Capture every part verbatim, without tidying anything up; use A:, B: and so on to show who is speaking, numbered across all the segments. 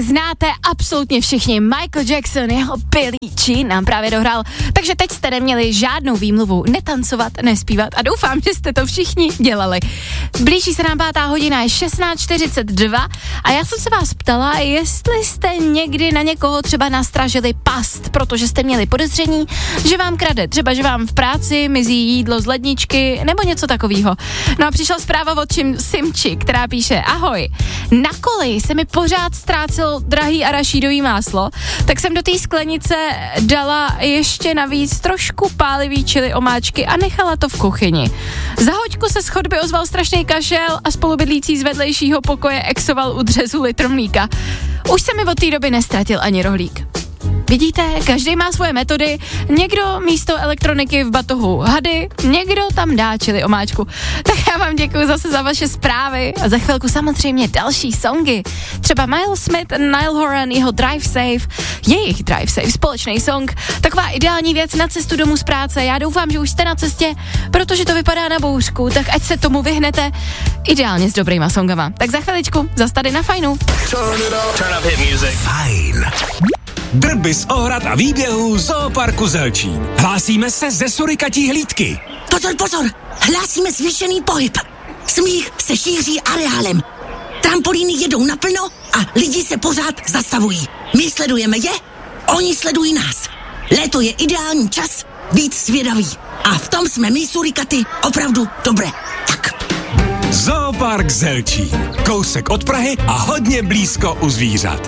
A: znáte absolutně všichni. Michael Jackson, jeho Billie Jean nám právě dohrál. Takže teď jste neměli žádnou výmluvu netancovat, nespívat a doufám, že jste to všichni dělali. Blíží se nám pátá hodina, je šestnáct čtyřicet dva a já jsem se vás ptala, jestli jste někdy na někoho třeba nastražili past, protože jste měli podezření, že vám krade, třeba že vám v práci mizí jídlo z ledničky nebo něco takového. No a přišla zpráva od čím Simči, která píše: ahoj, na koleji se mi pořád ztrácelo drahý arašídový máslo, tak jsem do té sklenice dala ještě navíc trošku pálivý chili omáčky a nechala to v kuchyni. Za hoďku se z chodby ozval strašný kašel a spolubydlící z vedlejšího pokoje exoval u dřezu litr mlíka. Už se mi od té doby nestratil ani rohlík. Vidíte, každý má svoje metody, někdo místo elektroniky v batohu hady, někdo tam dá chili omáčku. Tak já vám děkuji zase za vaše zprávy a za chvilku samozřejmě další songy. Třeba Miles Smith, Niall Horan, jeho Drive Safe, jejich Drive Safe, společný song, taková ideální věc na cestu domů z práce. Já doufám, že už jste na cestě, protože to vypadá na bouřku, tak ať se tomu vyhnete ideálně s dobrýma songama. Tak za chviličku, zas tady na Fajnu.
B: Turn up hit music.
C: Fajn. Drby z ohrad a výběhů Zooparku Zelčín. Hlásíme se ze surikatí hlídky.
D: Pozor, pozor, hlásíme zvýšený pohyb. Smích se šíří areálem. Trampolíny jedou naplno a lidi se pořád zastavují. My sledujeme je, oni sledují nás. Léto je ideální čas být svědavý. A v tom jsme my surikaty opravdu dobré. Tak.
C: Zoopark Zelčín. Kousek od Prahy a hodně blízko u zvířat.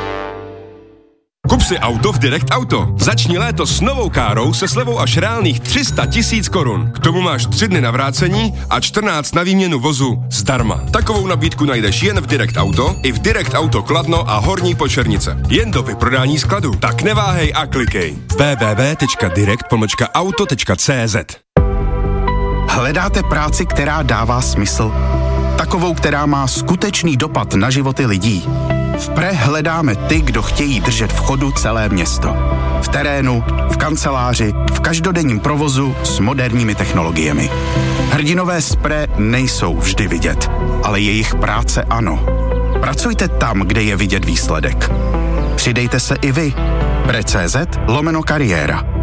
E: Kup si auto v Direct Auto. Začni léto s novou károu se slevou až reálných tři sta tisíc korun. K tomu máš tři dny na vrácení a čtrnáct na výměnu vozu zdarma. Takovou nabídku najdeš jen v Direct Auto i v Direct Auto Kladno a Horní Počernice. Jen do vyprodání skladu. Tak neváhej a klikej. w w w tečka direct pomlčka auto tečka c z.
F: Hledáte práci, která dává smysl? Takovou, která má skutečný dopad na životy lidí? V Pre hledáme ty, kdo chtějí držet v chodu celé město. V terénu, v kanceláři, v každodenním provozu s moderními technologiemi. Hrdinové z Pre nejsou vždy vidět, ale jejich práce ano. Pracujte tam, kde je vidět výsledek. Přidejte se i vy. Pre tečka cé zet lomeno kariéra.